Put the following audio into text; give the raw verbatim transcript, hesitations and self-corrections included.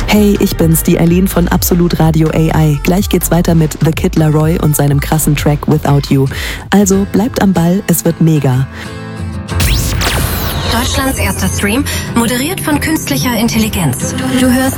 Hey, ich bin's, die Eileen von Absolut Radio A I. Gleich geht's weiter mit The Kid Laroi und seinem krassen Track Without You. Also bleibt am Ball, es wird mega. Deutschlands erster Stream, moderiert von künstlicher Intelligenz. Du hörst